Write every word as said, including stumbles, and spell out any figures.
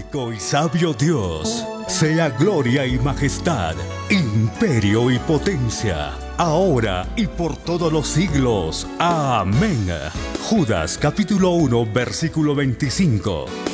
único y sabio Dios, sea gloria y majestad, imperio y potencia, ahora y por todos los siglos. Amén. Judas capítulo uno, versículo veinticinco.